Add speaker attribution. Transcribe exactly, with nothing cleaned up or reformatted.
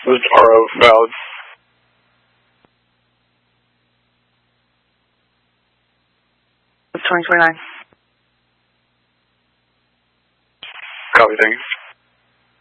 Speaker 1: This is R O, valid.
Speaker 2: twenty twenty-nine.
Speaker 1: Copy, thank you.